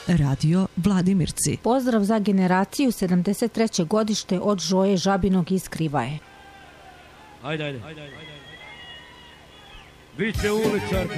Radio Vladimirci. Pozdrav za generaciju 73. godište od Žoje Žabinog iz Krivaje. Ajde. Biće uličarka.